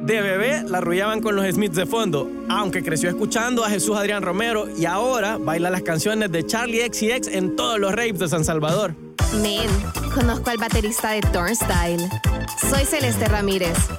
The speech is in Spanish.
De bebé la arrullaban con los Smiths de fondo, aunque creció escuchando a Jesús Adrián Romero y ahora baila las canciones de Charlie XCX en todos los raves de San Salvador. Men, conozco al baterista de Turnstile. Soy Celeste Ramírez.